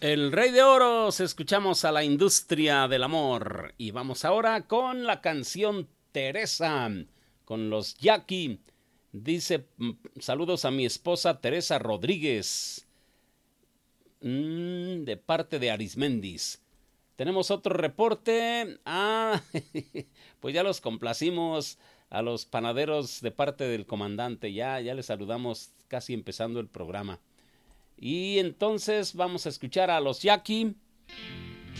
El Rey de Oros, escuchamos a la industria del amor. Y vamos ahora con la canción Teresa, con los Jackie. Dice, saludos a mi esposa Teresa Rodríguez, de parte de Arismendis. Tenemos otro reporte. Pues ya los complacimos a los panaderos de parte del comandante. Ya les saludamos casi empezando el programa. Y entonces vamos a escuchar a los Jackie